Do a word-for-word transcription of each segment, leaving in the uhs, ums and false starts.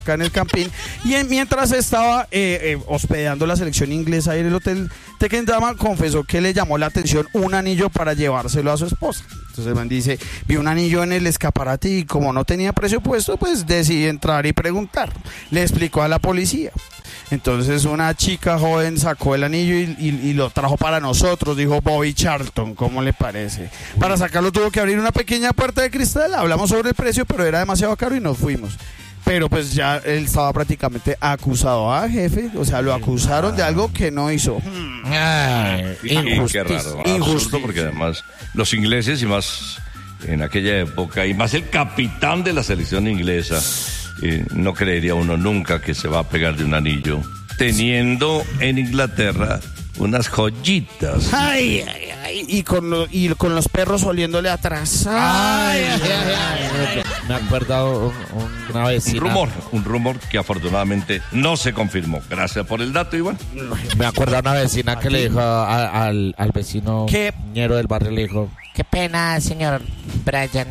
acá en el Campín, y en, mientras estaba eh, eh, hospedando la selección inglesa ahí en el hotel Tequendama, confesó que le llamó la atención un anillo para llevárselo a su esposa. Entonces el man dice, vi un anillo en el escaparate y como no tenía precio puesto, pues decidí entrar y preguntar. Le explicó a la policía. Entonces una chica joven sacó el anillo y, y, y lo trajo para nosotros, dijo Bobby Charlton, ¿cómo le parece? Para sacarlo tuvo que abrir una pequeña puerta de cristal, hablamos sobre el precio, pero era demasiado caro y nos fuimos. Pero pues ya él estaba prácticamente acusado a jefe, o sea, lo acusaron de algo que no hizo. Ay, injusto, qué raro, injusto, absurdo, porque además los ingleses y más en aquella época, y más el capitán de la selección inglesa, eh, no creería uno nunca que se va a pegar de un anillo, teniendo en Inglaterra unas joyitas. Ay, ay, ay, y con, lo, y con los perros oliéndole atrás. Ay, ay, ay, ay. Me ha acordado un, un, una vecina. Un rumor, un rumor que afortunadamente no se confirmó. Gracias por el dato, Iván. Me acuerdo una vecina que le dijo a, al, al vecino ¿Qué? ñero del barrio, le dijo, qué pena, señor Brian.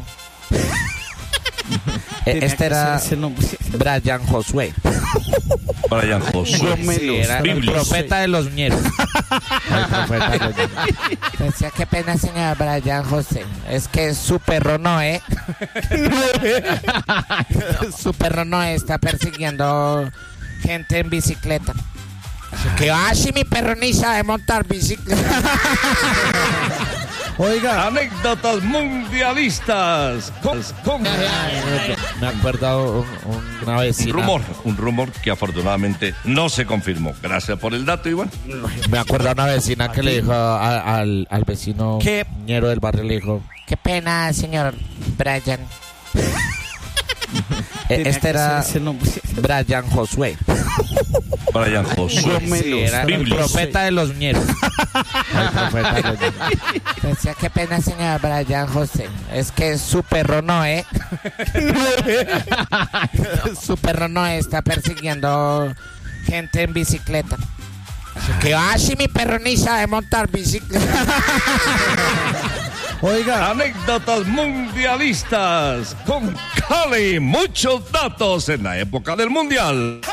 Este era Brian Josué. Brian Josué. Sí, era el profeta de los ñeros. El profeta de los ñeros. Decía, qué pena, señor Brian José. Es que su perro Noé. Su perro Noé está persiguiendo gente en bicicleta. Que ah, si mi perro ni sabe montar bicicleta. Oiga, anécdotas mundialistas. Con, con... Me ha acordado un, un, una vecina. Un rumor, un rumor que afortunadamente no se confirmó. Gracias por el dato, Iván. Me acuerdo una vecina que le dijo a, al, al vecino ¿Qué? ñero del barrio, le dijo, qué pena, señor Brian. Este era Brian Josué. Brian Josué. Sí, era el profeta de los ñeros. El profeta de los ñeros. Decía, qué pena, señor Brian José. Es que su perro Noé. Su perro Noé está persiguiendo gente en bicicleta. Que ah, si mi perro ni sabe montar bicicleta. Oiga, anécdotas mundialistas con Cali. Muchos datos en la época del mundial.